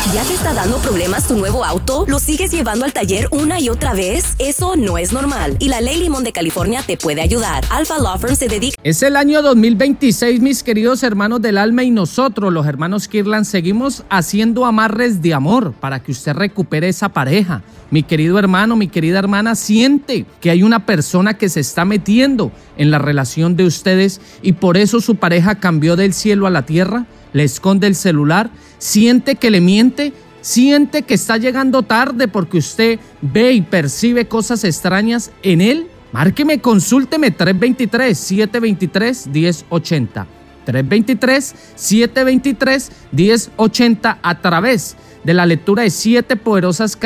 ¿Ya te está dando problemas tu nuevo auto? ¿Lo sigues llevando al taller una y otra vez? Eso no es normal y la Ley Limón de California te puede ayudar. Alpha Law Firm se dedica... Es el año 2026, mis queridos hermanos del alma, y nosotros, los hermanos Kirlan, seguimos haciendo amarres de amor para que usted recupere esa pareja. Mi querido hermano, mi querida hermana, siente que hay una persona que se está metiendo en la relación de ustedes y por eso su pareja cambió del cielo a la tierra, le esconde el celular, siente que le miente, siente que está llegando tarde porque usted ve y percibe cosas extrañas en él. Márqueme, consúlteme 323-723-1080. 323-723-1080 a través de la lectura de 7 poderosas